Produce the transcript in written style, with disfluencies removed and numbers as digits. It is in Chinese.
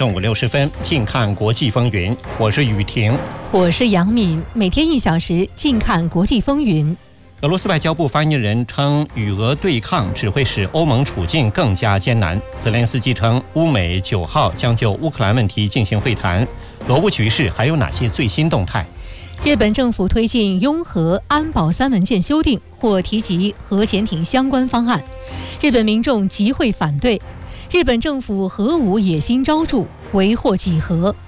中午60分，近看国际风云。我是雨婷， 我是杨敏。每天1小时，近看国际风云。 俄罗斯外交部发言人称，与俄对抗只会使欧盟处境更加艰难。泽连斯基称，乌美9号将就乌克兰问题进行会谈。俄乌局势还有哪些最新动态？ 日本政府推进拥核安保3文件修订，或提及核潜艇相关方案。日本民众集会反对。日本政府核武野心昭著，为祸几何。